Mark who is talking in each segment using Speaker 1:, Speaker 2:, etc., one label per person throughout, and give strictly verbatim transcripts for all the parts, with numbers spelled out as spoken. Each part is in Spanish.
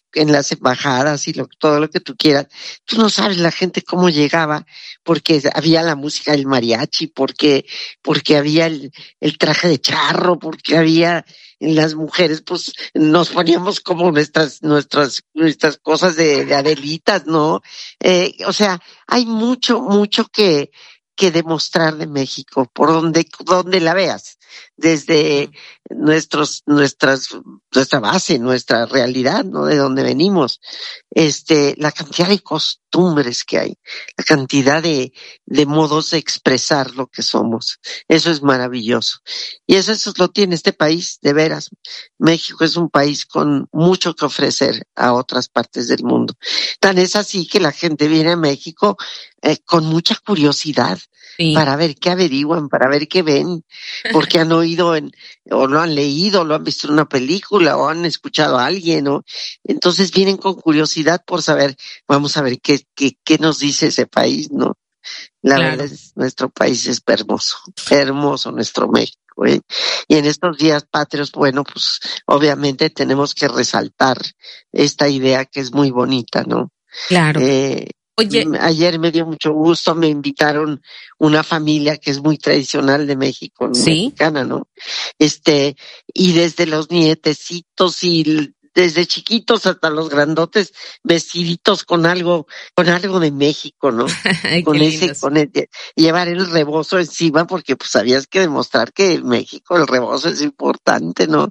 Speaker 1: en las embajadas y lo, todo lo que tú quieras. Tú no sabes la gente cómo llegaba, porque había la música del mariachi, porque, porque había el, el traje de charro, porque había en las mujeres, pues nos poníamos como nuestras, nuestras, nuestras cosas de, de Adelitas, ¿no? Eh, o sea, hay mucho, mucho que, que demostrar de México, por donde, donde la veas, desde nuestros, nuestras, nuestra base, nuestra realidad, ¿no? De donde venimos, este, la cantidad de costumbres que hay, la cantidad de, de modos de expresar lo que somos, eso es maravilloso. Y eso, eso lo tiene este país, de veras. México es un país con mucho que ofrecer a otras partes del mundo. Tan es así que la gente viene a México eh, con mucha curiosidad. Sí. Para ver qué averiguan, para ver qué ven, porque han oído en, o lo han leído, o lo han visto en una película, o han escuchado a alguien, ¿no? Entonces vienen con curiosidad por saber, vamos a ver qué, qué, qué nos dice ese país, ¿no? La claro. verdad es, nuestro país es hermoso, hermoso nuestro México, ¿eh? Y en estos días patrios, bueno, pues obviamente tenemos que resaltar esta idea que es muy bonita, ¿no?
Speaker 2: Claro.
Speaker 1: Eh, Oye, ayer me dio mucho gusto, me invitaron una familia que es muy tradicional de México,
Speaker 2: ¿sí?
Speaker 1: Mexicana, ¿no? Este, y desde los nietecitos y desde chiquitos hasta los grandotes, vestiditos con algo, con algo de México, ¿no? Con ese, lindos. con el, llevar el rebozo encima, porque pues habías que demostrar que en México el rebozo es importante, ¿no?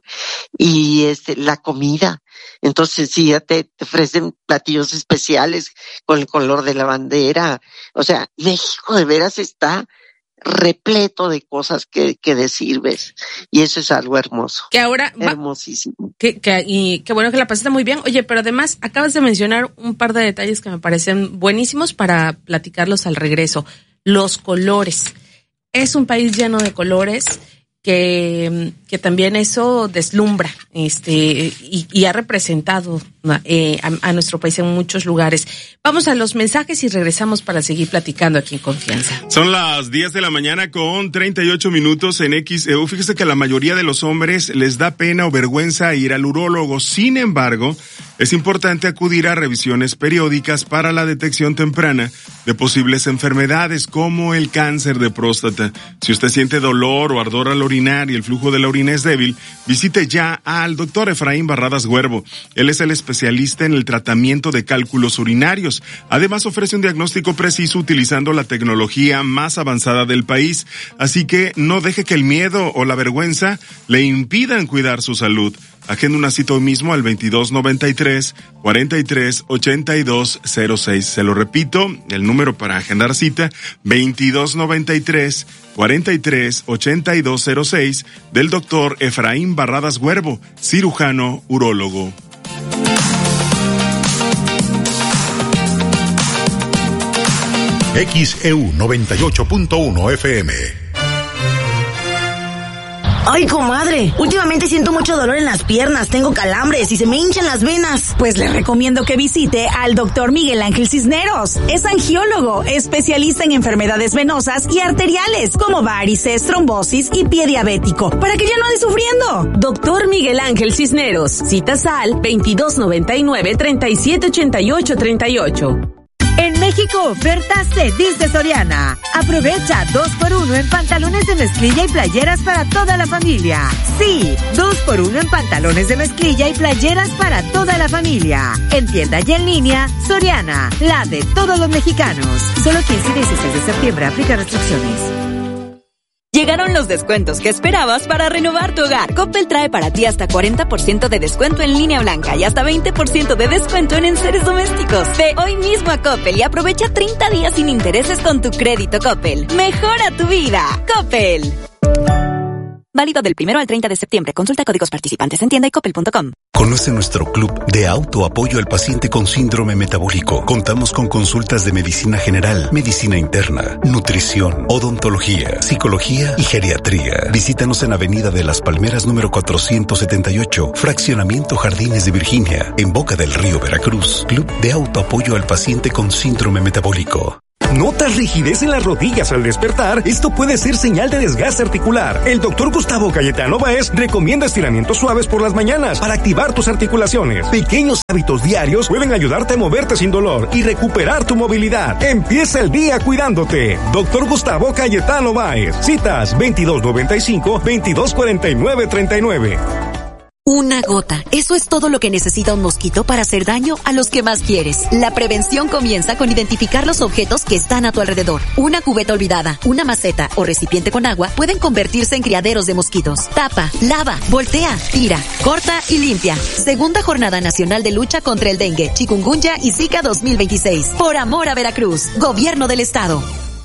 Speaker 1: Y este, la comida. Entonces sí, ya te, te ofrecen platillos especiales con el color de la bandera. O sea, México de veras está repleto de cosas que, que decir, ¿ves? Y eso es algo hermoso.
Speaker 2: Que ahora va,
Speaker 1: hermosísimo.
Speaker 2: Que, que, y qué bueno que la pasaste muy bien. Oye, pero además acabas de mencionar un par de detalles que me parecen buenísimos para platicarlos al regreso. Los colores. Es un país lleno de colores que, que también eso deslumbra, este, y, y ha representado eh, a, a nuestro país en muchos lugares. Vamos a los mensajes y regresamos para seguir platicando aquí en Confianza.
Speaker 3: Son las diez de la mañana con treinta y ocho minutos en X E U. Fíjese que a la mayoría de los hombres les da pena o vergüenza ir al urólogo. Sin embargo, es importante acudir a revisiones periódicas para la detección temprana de posibles enfermedades como el cáncer de próstata. Si usted siente dolor o ardor al orinar y el flujo de la orina es débil, visite ya al doctor Efraín Barradas Huervo. Él es el especialista en el tratamiento de cálculos urinarios. Además, ofrece un diagnóstico preciso utilizando la tecnología más avanzada del país. Así que no deje que el miedo o la vergüenza le impidan cuidar su salud. Agenda una cita hoy mismo al veintidós noventa y tres, cuarenta y tres, ochenta y dos cero seis. Se lo repito, el número para agendar cita, veintidós noventa y tres, cuarenta y tres, ochenta y dos cero seis, del doctor Efraín Barradas Huervo, cirujano urólogo.
Speaker 4: X E U noventa y ocho punto uno F M.
Speaker 5: Ay, comadre, últimamente siento mucho dolor en las piernas, tengo calambres y se me hinchan las venas.
Speaker 6: Pues le recomiendo que visite al doctor Miguel Ángel Cisneros. Es angiólogo, especialista en enfermedades venosas y arteriales, como varices, trombosis y pie diabético, para que ya no ande sufriendo.
Speaker 7: Doctor Miguel Ángel Cisneros, citas al veintidós noventa y nueve, treinta y siete ochenta y ocho treinta y ocho.
Speaker 8: En México, ofertas Cedis de Soriana. Aprovecha dos por uno en pantalones de mezclilla y playeras para toda la familia. Sí, dos por uno en pantalones de mezclilla y playeras para toda la familia. En tienda y en línea, Soriana, la de todos los mexicanos. Solo quince y dieciséis de septiembre, aplica restricciones.
Speaker 9: Llegaron los descuentos que esperabas para renovar tu hogar. Coppel trae para ti hasta cuarenta por ciento de descuento en línea blanca y hasta veinte por ciento de descuento en enseres domésticos. Ve hoy mismo a Coppel y aprovecha treinta días sin intereses con tu crédito Coppel. Mejora tu vida. Coppel. Válido del primero al treinta de septiembre. Consulta códigos participantes en tienda y coppel punto com.
Speaker 4: Conoce nuestro club de autoapoyo al paciente con síndrome metabólico. Contamos con consultas de medicina general, medicina interna, nutrición, odontología, psicología y geriatría. Visítanos en Avenida de las Palmeras número cuatrocientos setenta y ocho, Fraccionamiento Jardines de Virginia, en Boca del Río, Veracruz. Club de autoapoyo al paciente con síndrome metabólico.
Speaker 10: ¿Notas rigidez en las rodillas al despertar? Esto puede ser señal de desgaste articular. El doctor Gustavo Cayetano Báez recomienda estiramientos suaves por las mañanas para activar tus articulaciones. Pequeños hábitos diarios pueden ayudarte a moverte sin dolor y recuperar tu movilidad. Empieza el día cuidándote. Doctor Gustavo Cayetano Báez. Citas veintidós noventa y cinco, veintidós cuarenta y nueve treinta y nueve.
Speaker 9: Una gota. Eso es todo lo que necesita un mosquito para hacer daño a los que más quieres. La prevención comienza con identificar los objetos que están a tu alrededor. Una cubeta olvidada, una maceta o recipiente con agua pueden convertirse en criaderos de mosquitos. Tapa, lava, voltea, tira, corta y limpia. Segunda Jornada Nacional de Lucha contra el Dengue, Chikungunya y Zika dos mil veintiséis. Por amor a Veracruz. Gobierno del Estado.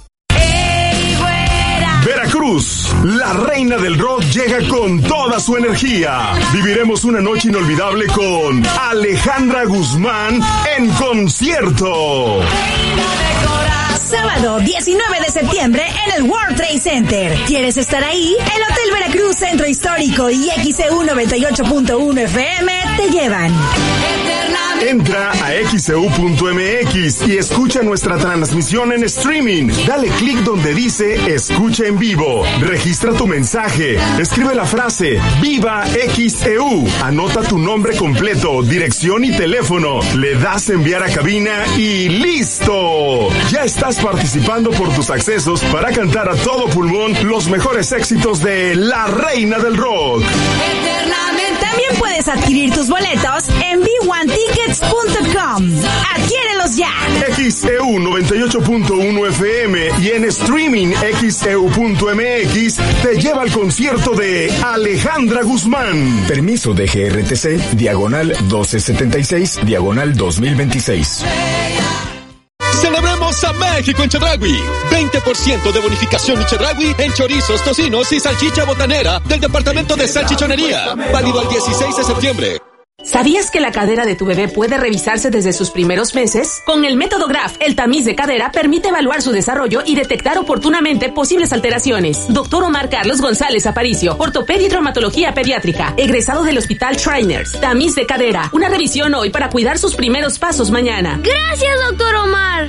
Speaker 11: Veracruz, la reina del rock llega con toda su energía. Viviremos una noche inolvidable con Alejandra Guzmán en concierto.
Speaker 6: Sábado diecinueve de septiembre en el World Trade Center. ¿Quieres estar ahí? El Hotel Veracruz Centro Histórico y X E U noventa y ocho punto uno F M te llevan.
Speaker 11: Entra a X E U punto M X y escucha nuestra transmisión en streaming. Dale clic donde dice Escucha en vivo. Registra tu mensaje. Escribe la frase Viva X E U. Anota tu nombre completo, dirección y teléfono. Le das enviar a cabina y ¡listo! Ya estás participando por tus accesos para cantar a todo pulmón los mejores éxitos de la reina del rock.
Speaker 6: También puedes adquirir tus boletos en B uno tickets punto com. ¡Adquiérelos ya!
Speaker 11: X E U noventa y ocho punto uno F M y en streaming X E U punto M X te lleva al concierto de Alejandra Guzmán.
Speaker 12: Permiso de G R T C, diagonal doce setenta y seis, diagonal dos mil veintiséis.
Speaker 13: ¡Celebremos a México en Chedraui! veinte por ciento de bonificación en Chedraui en chorizos, tocinos y salchicha botanera del departamento de salchichonería. Válido al dieciséis de septiembre.
Speaker 7: ¿Sabías que la cadera de tu bebé puede revisarse desde sus primeros meses? Con el método G R A F, el tamiz de cadera permite evaluar su desarrollo y detectar oportunamente posibles alteraciones. Doctor Omar Carlos González Aparicio, ortopedia y traumatología pediátrica, egresado del Hospital Shriners. Tamiz de cadera, una revisión hoy para cuidar sus primeros pasos mañana.
Speaker 14: Gracias, doctor Omar.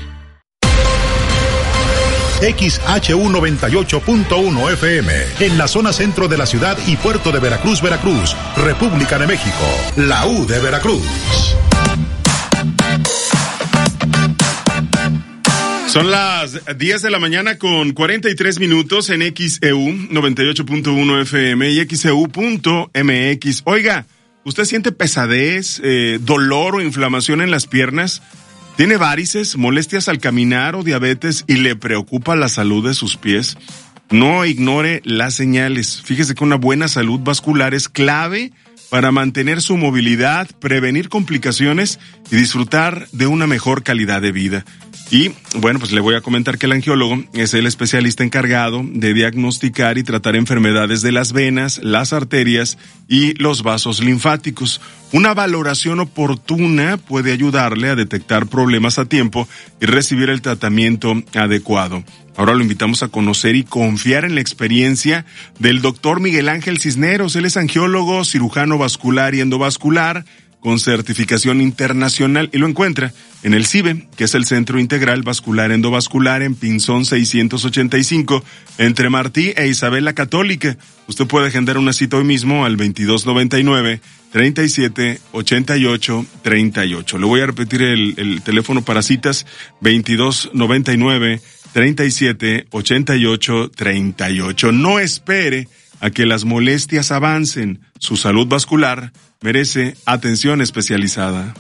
Speaker 15: X H U noventa y ocho punto uno F M, en la zona centro de la ciudad y puerto de Veracruz, Veracruz, República de México, la U de Veracruz.
Speaker 3: Son las diez de la mañana con cuarenta y tres minutos en X E U noventa y ocho punto uno F M y X E U punto M X. Oiga, ¿usted siente pesadez, eh, dolor o inflamación en las piernas? ¿Tiene varices, molestias al caminar o diabetes y le preocupa la salud de sus pies? No ignore las señales. Fíjese que una buena salud vascular es clave para mantener su movilidad, prevenir complicaciones y disfrutar de una mejor calidad de vida. Y bueno, pues le voy a comentar que el angiólogo es el especialista encargado de diagnosticar y tratar enfermedades de las venas, las arterias y los vasos linfáticos. Una valoración oportuna puede ayudarle a detectar problemas a tiempo y recibir el tratamiento adecuado. Ahora lo invitamos a conocer y confiar en la experiencia del doctor Miguel Ángel Cisneros. Él es angiólogo, cirujano vascular y endovascular, con certificación internacional, y lo encuentra en el CIVE, que es el Centro Integral Vascular Endovascular en Pinzón seiscientos ochenta y cinco, entre Martí e Isabel la Católica. Usted puede agendar una cita hoy mismo al veintidós noventa y nueve, treinta y siete, ochenta y ocho, treinta y ocho. Le voy a repetir el, el teléfono para citas, veintidós noventa y nueve, treinta y siete, ochenta y ocho, treinta y ocho. No espere a que las molestias avancen. Su salud vascular merece atención especializada.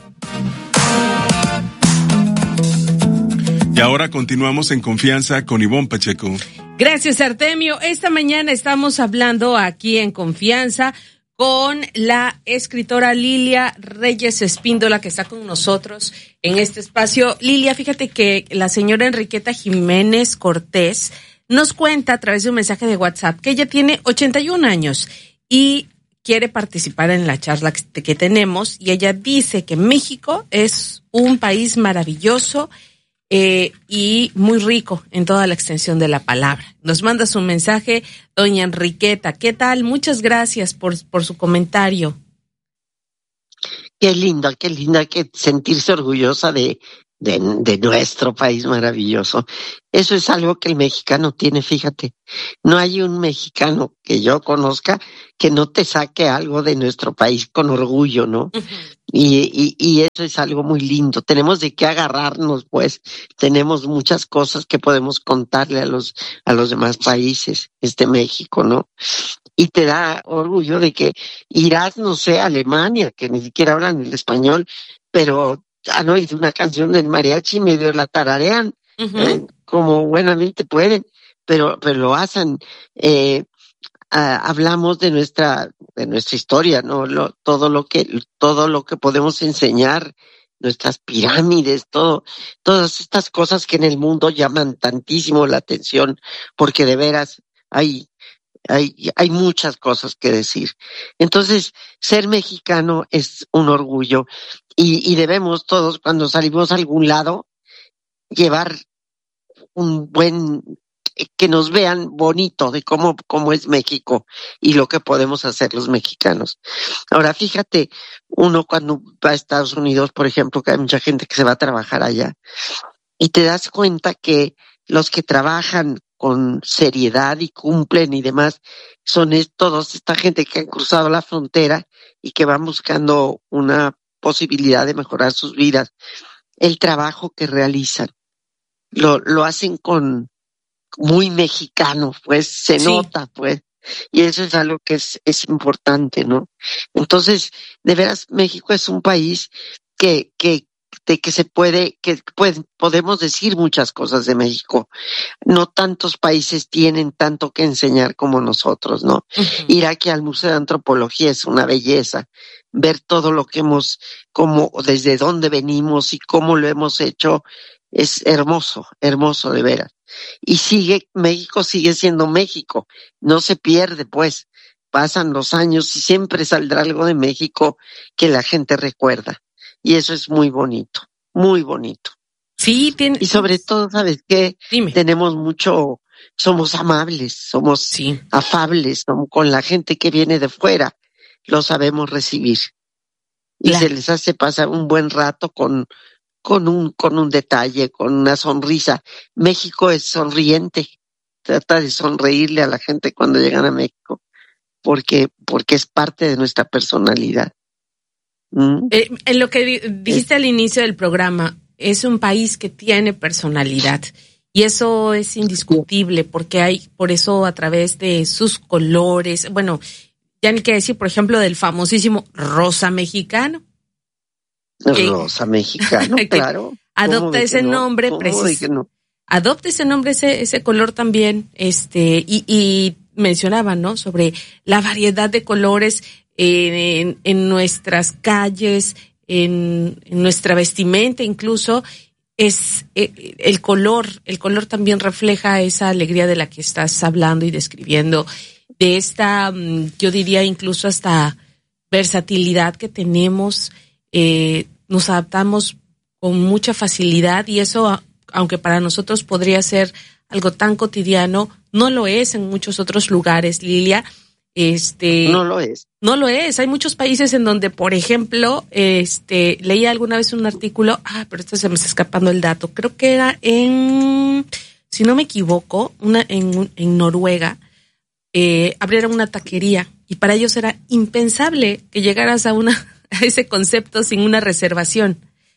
Speaker 3: Y ahora continuamos en Confianza con Ivonne Pacheco.
Speaker 2: Gracias, Artemio. Esta mañana estamos hablando aquí en Confianza con la escritora Lilia Reyes Espíndola, que está con nosotros en este espacio. Lilia, fíjate que la señora Enriqueta Jiménez Cortés nos cuenta a través de un mensaje de WhatsApp que ella tiene ochenta y un años y quiere participar en la charla que, que tenemos, y ella dice que México es un país maravilloso eh, y muy rico en toda la extensión de la palabra. Nos manda su mensaje doña Enriqueta. ¿Qué tal? Muchas gracias por, por su comentario.
Speaker 1: Qué lindo, qué lindo, hay que sentirse orgullosa de, de, de nuestro país maravilloso. Eso es algo que el mexicano tiene, fíjate. No hay un mexicano que yo conozca que no te saque algo de nuestro país con orgullo, ¿no? Uh-huh. Y, y, y eso es algo muy lindo. Tenemos de qué agarrarnos, pues. Tenemos muchas cosas que podemos contarle a los, a los demás países, este México, ¿no? Y te da orgullo de que irás, no sé, a Alemania, que ni siquiera hablan el español, pero han oído una canción del mariachi y medio la tararean, uh-huh. eh, como buenamente pueden, pero, pero lo hacen. Eh, ah, hablamos de nuestra, de nuestra historia, ¿no? Lo, todo lo que, todo lo que podemos enseñar, nuestras pirámides, todo, todas estas cosas que en el mundo llaman tantísimo la atención, porque de veras hay, Hay, hay muchas cosas que decir. Entonces, ser mexicano es un orgullo y, y debemos todos, cuando salimos a algún lado, llevar un buen, que nos vean bonito de cómo, cómo es México y lo que podemos hacer los mexicanos. Ahora, fíjate, uno cuando va a Estados Unidos, por ejemplo, que hay mucha gente que se va a trabajar allá, y te das cuenta que los que trabajan con seriedad y cumplen y demás, son todos esta gente que han cruzado la frontera y que van buscando una posibilidad de mejorar sus vidas. El trabajo que realizan, lo, lo hacen con muy mexicano, pues se sí. nota, pues, y eso es algo que es, es importante, ¿no? Entonces, de veras, México es un país que, que, de que se puede, que puede, podemos decir muchas cosas de México. No tantos países tienen tanto que enseñar como nosotros, ¿no? Uh-huh. Ir aquí al Museo de Antropología es una belleza. Ver todo lo que hemos, como, desde dónde venimos y cómo lo hemos hecho, es hermoso, hermoso de veras. Y sigue, México sigue siendo México. No se pierde, pues. Pasan los años y siempre saldrá algo de México que la gente recuerda. Y eso es muy bonito, muy bonito.
Speaker 2: Sí, tiene...
Speaker 1: Y sobre todo, ¿sabes qué?
Speaker 2: Dime.
Speaker 1: Tenemos mucho, somos amables, somos
Speaker 2: sí.
Speaker 1: afables, somos con la gente que viene de fuera, lo sabemos recibir. Y claro. se les hace pasar un buen rato con, con un, con un detalle, con una sonrisa. México es sonriente, trata de sonreírle a la gente cuando llegan a México, porque, porque es parte de nuestra personalidad.
Speaker 2: Mm. Eh, en lo que di- dijiste al inicio del programa, es un país que tiene personalidad y eso es indiscutible porque hay, por eso a través de sus colores, bueno, ya ni que decir, por ejemplo, del famosísimo rosa mexicano.
Speaker 1: Rosa que, mexicano, claro.
Speaker 2: Adopta ese no? nombre preciso. No? Adopta ese nombre, ese, ese color también, este, y, y mencionaban, ¿no? Sobre la variedad de colores En, en nuestras calles, en, en nuestra vestimenta incluso, es eh, el color, el color también refleja esa alegría de la que estás hablando y describiendo, de esta, yo diría incluso hasta versatilidad que tenemos, eh, nos adaptamos con mucha facilidad y eso, aunque para nosotros podría ser algo tan cotidiano, no lo es en muchos otros lugares, Lilia. Este,
Speaker 1: no lo es.
Speaker 2: No lo es. Hay muchos países en donde, por ejemplo, este, leí alguna vez un artículo, ah, pero esto se me está escapando el dato. Creo que era en, si no me equivoco, una en, en Noruega, eh, abrieron una taquería y para ellos era impensable que llegaras a una, a ese concepto sin una reservación.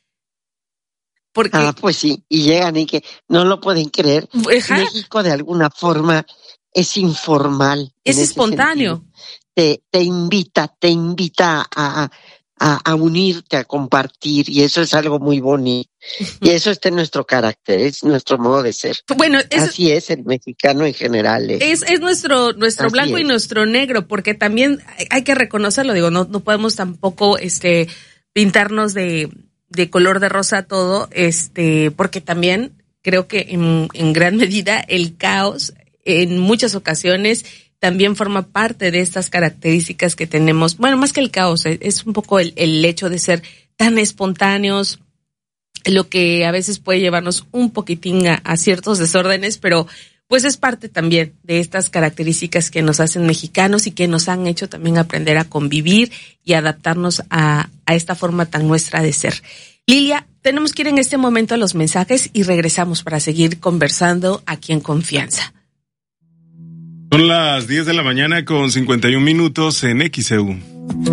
Speaker 2: Porque,
Speaker 1: ah, pues sí, y llegan y que no lo pueden creer. Ajá. México de alguna forma es informal.
Speaker 2: Es espontáneo.
Speaker 1: Te, te invita, te invita a, a, a unirte, a compartir, y eso es algo muy bonito. Y eso está en nuestro carácter, es nuestro modo de ser.
Speaker 2: Bueno, es,
Speaker 1: así es el mexicano en general. ¿eh?
Speaker 2: Es, es nuestro, nuestro blanco es. y nuestro negro, porque también hay que reconocerlo, digo, no, no podemos tampoco, este, pintarnos de, de color de rosa todo, este, porque también creo que en, en gran medida el caos en muchas ocasiones también forma parte de estas características que tenemos. Bueno, más que el caos, es un poco el, el hecho de ser tan espontáneos, lo que a veces puede llevarnos un poquitín a, a ciertos desórdenes, pero pues es parte también de estas características que nos hacen mexicanos y que nos han hecho también aprender a convivir y adaptarnos a, a esta forma tan nuestra de ser. Lilia, tenemos que ir en este momento a los mensajes y regresamos para seguir conversando aquí en Confianza.
Speaker 3: Son las diez de la mañana con cincuenta y un minutos en X E U.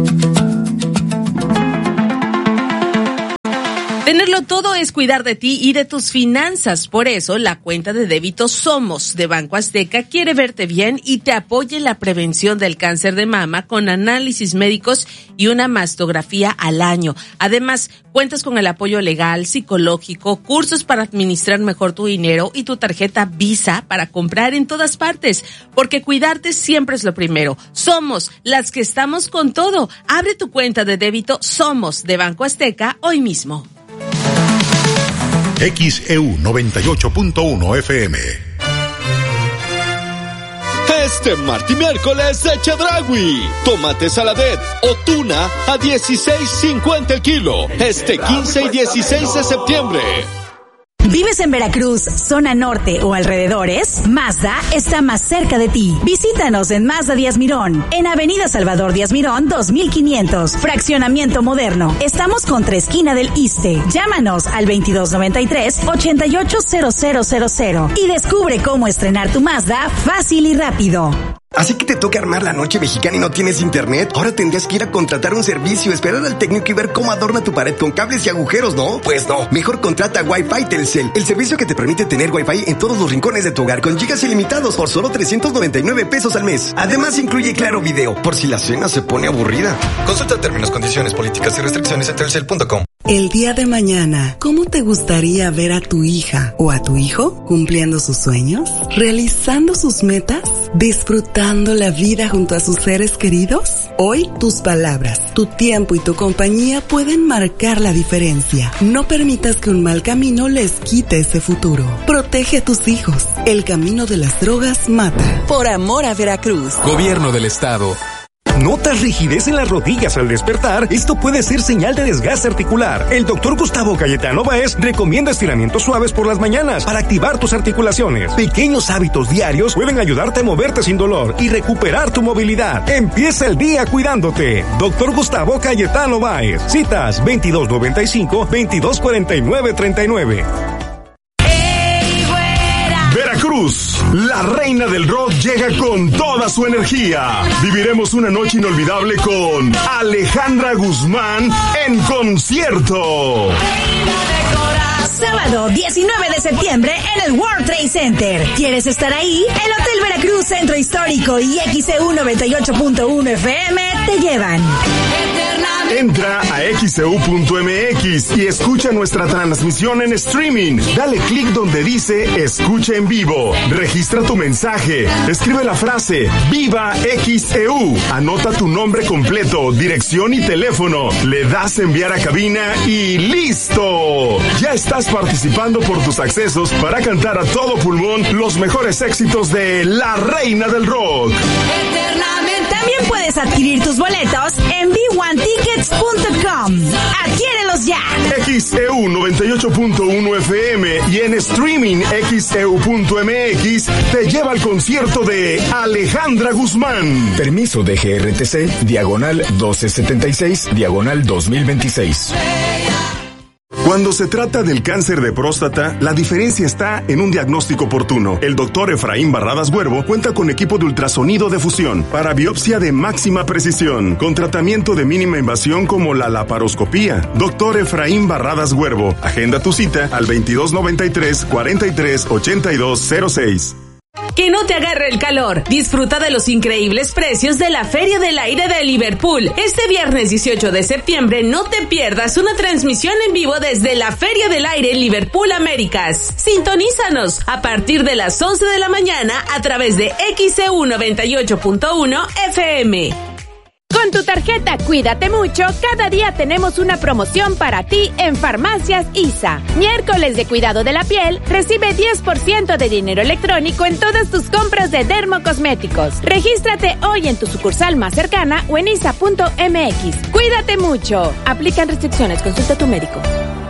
Speaker 2: Tenerlo todo es cuidar de ti y de tus finanzas. Por eso, la cuenta de débito Somos de Banco Azteca quiere verte bien y te apoya en la prevención del cáncer de mama con análisis médicos y una mastografía al año. Además, cuentas con el apoyo legal, psicológico, cursos para administrar mejor tu dinero y tu tarjeta Visa para comprar en todas partes. Porque cuidarte siempre es lo primero. Somos las que estamos con todo. Abre tu cuenta de débito Somos de Banco Azteca hoy mismo.
Speaker 15: X E U noventa y ocho punto uno F M.
Speaker 13: Este martes y miércoles de Chedraui. Tomate saladet o tuna a dieciséis cincuenta el kilo. Este quince y dieciséis de septiembre.
Speaker 6: ¿Vives en Veracruz, zona norte o alrededores? Mazda está más cerca de ti. Visítanos en Mazda Díaz Mirón, en Avenida Salvador Díaz Mirón dos mil quinientos, fraccionamiento moderno. Estamos contra esquina del Iste. Llámanos al veintidós noventa y tres, ochenta y ocho cero cero cero cero y descubre cómo estrenar tu Mazda fácil y rápido.
Speaker 14: Así que te toca armar la noche mexicana y no tienes internet. Ahora tendrías que ir a contratar un servicio, esperar al técnico y ver cómo adorna tu pared con cables y agujeros, ¿no? Pues no. Mejor contrata Wi-Fi Telcel, el servicio que te permite tener Wi-Fi en todos los rincones de tu hogar con gigas ilimitados por solo trescientos noventa y nueve pesos al mes. Además incluye Claro Video, por si la cena se pone aburrida. Consulta términos, condiciones, políticas y restricciones en telcel punto com.
Speaker 16: El día de mañana, ¿cómo te gustaría ver a tu hija o a tu hijo cumpliendo sus sueños? ¿Realizando sus metas? ¿Disfrutando la vida junto a sus seres queridos? Hoy, tus palabras, tu tiempo y tu compañía pueden marcar la diferencia. No permitas que un mal camino les quite ese futuro. Protege a tus hijos. El camino de las drogas mata.
Speaker 9: Por amor a Veracruz.
Speaker 10: Gobierno del Estado. ¿Notas rigidez en las rodillas al despertar? Esto puede ser señal de desgaste articular. El doctor Gustavo Cayetano Báez recomienda estiramientos suaves por las mañanas para activar tus articulaciones. Pequeños hábitos diarios pueden ayudarte a moverte sin dolor y recuperar tu movilidad. Empieza el día cuidándote. Doctor Gustavo Cayetano Báez. Citas veintidós noventa y cinco, veintidós cuarenta y nueve treinta y nueve.
Speaker 11: Veracruz, la reina del rock llega con toda su energía. Viviremos una noche inolvidable con Alejandra Guzmán en concierto.
Speaker 6: Sábado diecinueve de septiembre en el World Trade Center. ¿Quieres estar ahí? El Hotel Veracruz Centro Histórico y X E U noventa y ocho punto uno F M te llevan.
Speaker 11: Entra a X E U punto M X y escucha nuestra transmisión en streaming. Dale clic donde dice Escucha en vivo. Registra tu mensaje. Escribe la frase Viva X E U. Anota tu nombre completo, dirección y teléfono. Le das enviar a cabina y ¡listo! Ya estás participando por tus accesos para cantar a todo pulmón los mejores éxitos de la reina del rock.
Speaker 6: También puedes adquirir tus boletos en B uno tickets punto com. Adquiérelos ya.
Speaker 11: X E U noventa y ocho punto uno F M y en streaming X E U punto M X te lleva al concierto de Alejandra Guzmán.
Speaker 12: Permiso de G R T C, diagonal doce setenta y seis, diagonal dos mil veintiséis.
Speaker 11: Cuando se trata del cáncer de próstata, la diferencia está en un diagnóstico oportuno. El doctor Efraín Barradas Huervo cuenta con equipo de ultrasonido de fusión para biopsia de máxima precisión, con tratamiento de mínima invasión como la laparoscopía. Doctor Efraín Barradas Huervo, agenda tu cita al veintidós noventa y tres, cuarenta y tres, ochenta y dos cero seis.
Speaker 7: Que no te agarre el calor. Disfruta de los increíbles precios de la Feria del Aire de Liverpool. Este viernes dieciocho de septiembre no te pierdas una transmisión en vivo desde la Feria del Aire Liverpool Américas. Sintonízanos a partir de las once de la mañana a través de X E U noventa y ocho punto uno F M.
Speaker 17: Con tu tarjeta Cuídate Mucho, cada día tenemos una promoción para ti en Farmacias I S A. Miércoles de cuidado de la piel, recibe diez por ciento de dinero electrónico en todas tus compras de dermocosméticos. Regístrate hoy en tu sucursal más cercana o en I S A punto M X. Cuídate mucho. Aplican restricciones, consulta a tu médico.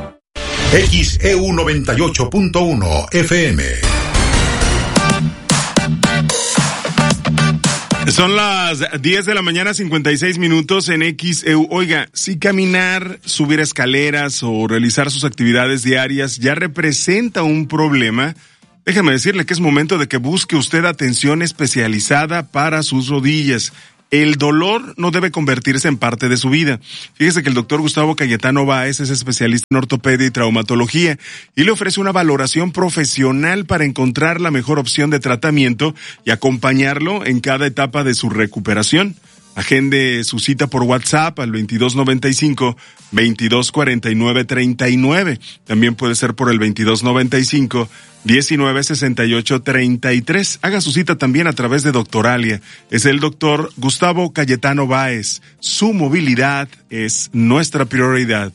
Speaker 15: X E U noventa y ocho punto uno F M.
Speaker 3: Son las diez de la mañana, cincuenta y seis minutos en X E U. Oiga, si caminar, subir escaleras o realizar sus actividades diarias ya representa un problema, déjeme decirle que es momento de que busque usted atención especializada para sus rodillas. El dolor no debe convertirse en parte de su vida. Fíjese que el doctor Gustavo Cayetano Báez es especialista en ortopedia y traumatología y le ofrece una valoración profesional para encontrar la mejor opción de tratamiento y acompañarlo en cada etapa de su recuperación. Agende su cita por WhatsApp al veintidós noventa y cinco, veintidós cuarenta y nueve treinta y nueve. También puede ser por el veintidós noventa y cinco, diecinueve sesenta y ocho treinta y tres. Haga su cita también a través de Doctoralia. Es el doctor Gustavo Cayetano Báez. Su movilidad es nuestra prioridad.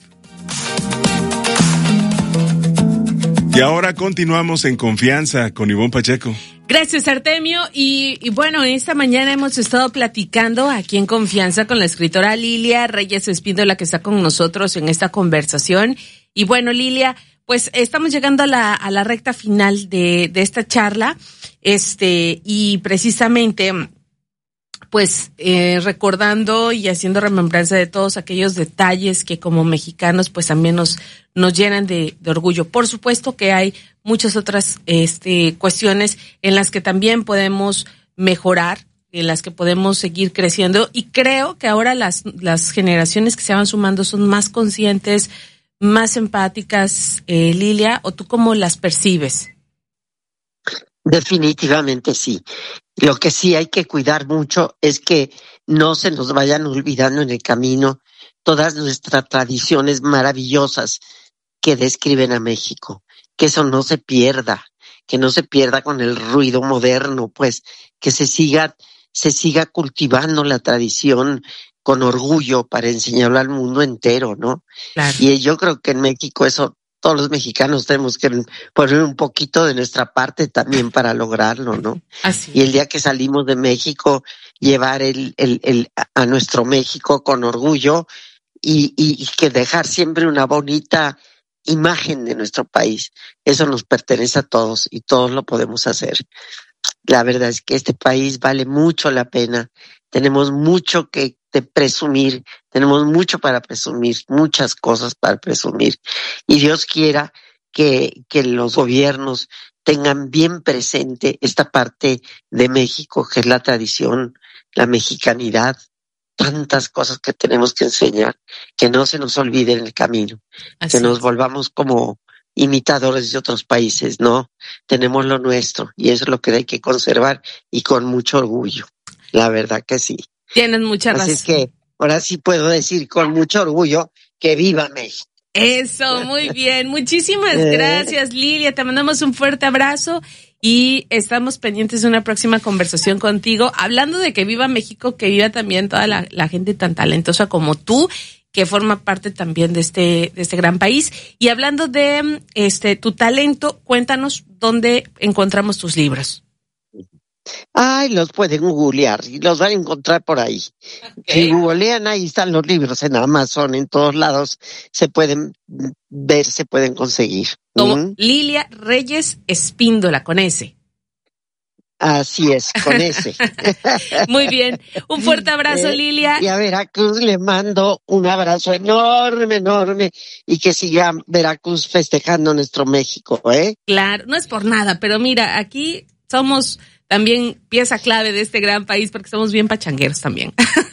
Speaker 3: Y ahora continuamos en Confianza con Ivonne Pacheco.
Speaker 2: Gracias, Artemio. Y, y bueno, esta mañana hemos estado platicando aquí en Confianza con la escritora Lilia Reyes Espíndola, que está con nosotros en esta conversación. Y bueno, Lilia, pues estamos llegando a la, a la recta final de, de esta charla. Este, y precisamente, pues, eh, recordando y haciendo remembranza de todos aquellos detalles que como mexicanos, pues también nos, nos llenan de, de orgullo. Por supuesto que hay muchas otras, este, cuestiones en las que también podemos mejorar, en las que podemos seguir creciendo. Y creo que ahora las, las generaciones que se van sumando son más conscientes, más empáticas, eh, Lilia, ¿o tú cómo las percibes?
Speaker 1: Definitivamente sí. Lo que sí hay que cuidar mucho es que no se nos vayan olvidando en el camino todas nuestras tradiciones maravillosas que describen a México. Que eso no se pierda, que no se pierda con el ruido moderno, pues, que se siga, se siga cultivando la tradición con orgullo para enseñarlo al mundo entero, ¿no? Claro. Y yo creo que en México eso, todos los mexicanos tenemos que poner un poquito de nuestra parte también para lograrlo, ¿no?
Speaker 2: Así.
Speaker 1: Y el día que salimos de México, llevar el, el, el, a nuestro México con orgullo y, y, y que dejar siempre una bonita imagen de nuestro país. Eso nos pertenece a todos y todos lo podemos hacer. La verdad es que este país vale mucho la pena. Tenemos mucho que de presumir, tenemos mucho para presumir, muchas cosas para presumir. Y Dios quiera que, que los gobiernos tengan bien presente esta parte de México, que es la tradición, la mexicanidad, tantas cosas que tenemos que enseñar, que no se nos olvide en el camino, Así que nos es. volvamos como imitadores de otros países, ¿no? Tenemos lo nuestro y eso es lo que hay que conservar y con mucho orgullo, la verdad que sí.
Speaker 2: Tienes mucha razón.
Speaker 1: Así es que ahora sí puedo decir con mucho orgullo que viva México.
Speaker 2: Eso, muy bien. Muchísimas gracias, Lilia. Te mandamos un fuerte abrazo y estamos pendientes de una próxima conversación contigo. Hablando de que viva México, que viva también toda la, la gente tan talentosa como tú, que forma parte también de este, de este gran país. Y hablando de este tu talento, cuéntanos dónde encontramos tus libros.
Speaker 1: Ay, los pueden googlear y los van a encontrar por ahí. Okay. Si googlean, ahí están los libros en Amazon, en todos lados se pueden ver, se pueden conseguir.
Speaker 2: Como ¿Mm? Lilia Reyes Espíndola, con S.
Speaker 1: Así es, con ese.
Speaker 2: Muy bien. Un fuerte abrazo, eh, Lilia.
Speaker 1: Y a Veracruz le mando un abrazo enorme, enorme, y que siga Veracruz festejando nuestro México, ¿eh?
Speaker 2: Claro, no es por nada, pero mira, aquí somos también pieza clave de este gran país porque somos bien pachangueros también.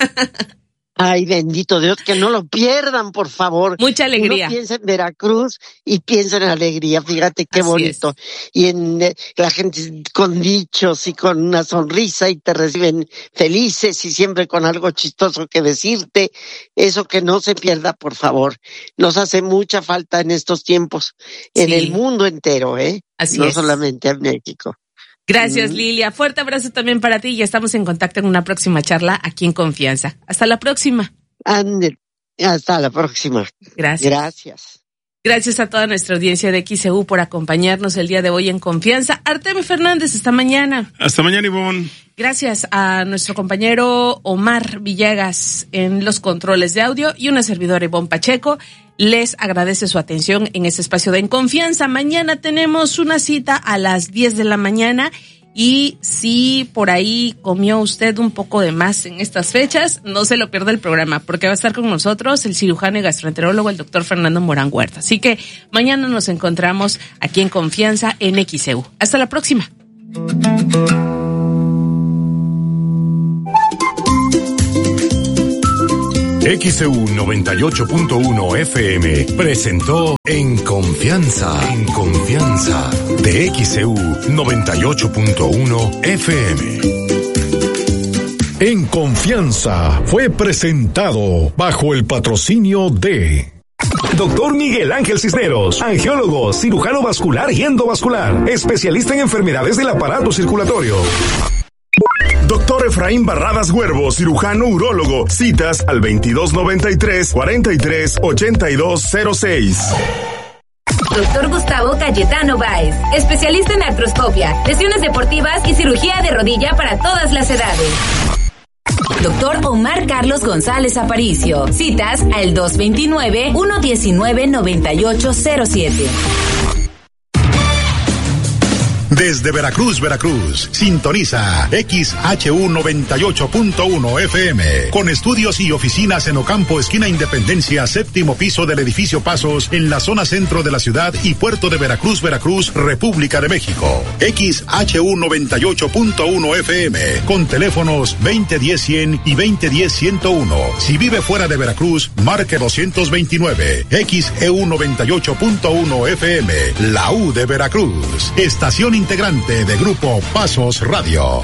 Speaker 1: Ay, bendito Dios, que no lo pierdan, por favor.
Speaker 2: Mucha alegría.
Speaker 1: Uno piensa en Veracruz y piensa en alegría, fíjate qué Así bonito. Es. Y en eh, la gente con dichos y con una sonrisa y te reciben felices y siempre con algo chistoso que decirte. Eso que no se pierda, por favor. Nos hace mucha falta en estos tiempos, en sí. el mundo entero, ¿eh?
Speaker 2: Así
Speaker 1: no
Speaker 2: es.
Speaker 1: solamente en México.
Speaker 2: Gracias, Lilia. Fuerte abrazo también para ti y estamos en contacto en una próxima charla aquí en Confianza. Hasta la próxima.
Speaker 1: Ande, hasta la próxima.
Speaker 2: Gracias.
Speaker 1: Gracias.
Speaker 2: Gracias a toda nuestra audiencia de X E U por acompañarnos el día de hoy en Confianza. Artemio Fernández, hasta mañana.
Speaker 3: Hasta mañana, Ivonne.
Speaker 2: Gracias a nuestro compañero Omar Villegas en los controles de audio y una servidora Ivonne Pacheco. Les agradece su atención en este espacio de En Confianza. Mañana tenemos una cita a las diez de la mañana Y si por ahí comió usted un poco de más en estas fechas, no se lo pierda el programa, porque va a estar con nosotros el cirujano y gastroenterólogo, el doctor Fernando Morán Huerta. Así que mañana nos encontramos aquí en Confianza en X E U. Hasta la próxima.
Speaker 11: X E U noventa y ocho punto uno F M presentó En Confianza, En Confianza de X E U noventa y ocho punto uno F M.
Speaker 10: En Confianza fue presentado bajo el patrocinio de Doctor Miguel Ángel Cisneros, angiólogo, cirujano vascular y endovascular, especialista en enfermedades del aparato circulatorio.
Speaker 11: Doctor Efraín Barradas Huervo, cirujano urólogo. Citas al veintidós noventa y tres, cuarenta y tres, ochenta y dos cero seis.
Speaker 18: Doctor Gustavo Cayetano Báez, especialista en artroscopia, lesiones deportivas y cirugía de rodilla para todas las edades. Doctor Omar Carlos González Aparicio. Citas al dos veintinueve, uno diecinueve, noventa y ocho cero siete.
Speaker 15: Desde Veracruz, Veracruz, sintoniza X H U noventa y ocho punto uno F M, con estudios y oficinas en Ocampo, esquina Independencia, séptimo piso del edificio Pasos, en la zona centro de la ciudad y puerto de Veracruz, Veracruz, República de México. X H U noventa y ocho punto uno F M, con teléfonos veinte diez cien y veinte diez ciento uno. Si vive fuera de Veracruz, marque doscientos veintinueve. X E U noventa y ocho punto uno F M, la U de Veracruz, estación integrante de Grupo Pasos Radio.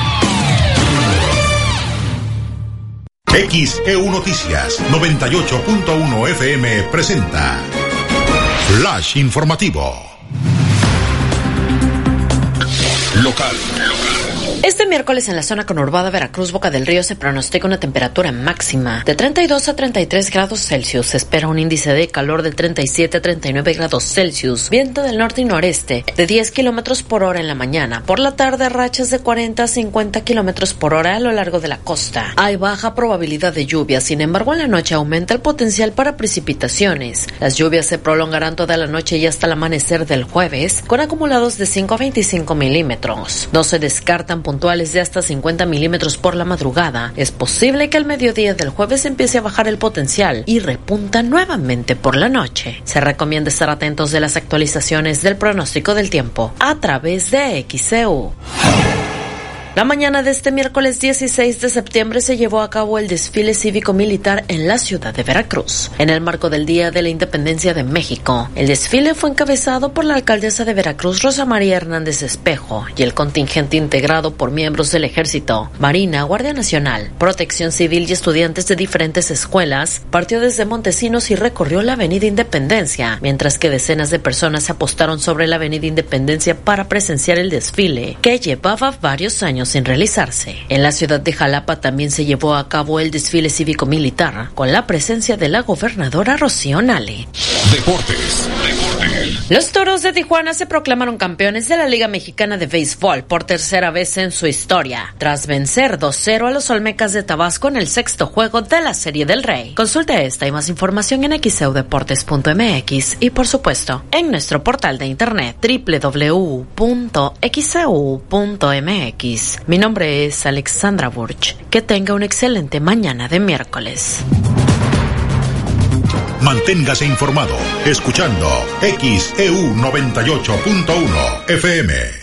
Speaker 15: X E U Noticias noventa y ocho punto uno F M presenta Flash Informativo. Local.
Speaker 19: Este miércoles en la zona conurbada Veracruz, Boca del Río, se pronostica una temperatura máxima de treinta y dos a treinta y tres grados Celsius. Se espera un índice de calor de treinta y siete a treinta y nueve grados Celsius. Viento del norte y noreste de diez kilómetros por hora en la mañana. Por la tarde, rachas de cuarenta a cincuenta kilómetros por hora a lo largo de la costa. Hay baja probabilidad de lluvia. Sin embargo, en la noche aumenta el potencial para precipitaciones. Las lluvias se prolongarán toda la noche y hasta el amanecer del jueves, con acumulados de cinco a veinticinco milímetros. No se descartan puntuales de hasta cincuenta milímetros por la madrugada. Es posible que al mediodía del jueves empiece a bajar el potencial y repunta nuevamente por la noche. Se recomienda estar atentos de las actualizaciones del pronóstico del tiempo a través de X E U. La mañana de este miércoles dieciséis de septiembre se llevó a cabo el desfile cívico-militar en la ciudad de Veracruz, en el marco del Día de la Independencia de México. El desfile fue encabezado por la alcaldesa de Veracruz, Rosa María Hernández Espejo, y el contingente integrado por miembros del Ejército, Marina, Guardia Nacional, Protección Civil y estudiantes de diferentes escuelas. Partió desde Montesinos y recorrió la Avenida Independencia, mientras que decenas de personas se apostaron sobre la Avenida Independencia para presenciar el desfile, que llevaba varios años sin realizarse. En la ciudad de Jalapa también se llevó a cabo el desfile cívico-militar, con la presencia de la gobernadora Rocío Nale.
Speaker 15: Deportes.
Speaker 19: Los Toros de Tijuana se proclamaron campeones de la Liga Mexicana de Béisbol por tercera vez en su historia, tras vencer dos cero a los Olmecas de Tabasco en el sexto juego de la Serie del Rey. Consulte esta y más información en x e u deportes punto m x y, por supuesto, en nuestro portal de internet doble u doble u doble u punto x e u punto m x. Mi nombre es Alexandra Burch. Que tenga una excelente mañana de miércoles.
Speaker 15: Manténgase informado escuchando X E U noventa y ocho punto uno F M.